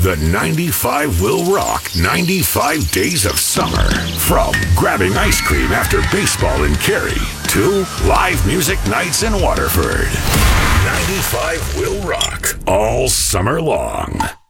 The 95 will rock 95 days of summer. From grabbing ice cream after baseball in Cary to live music nights in Waterford. 95 will rock all summer long.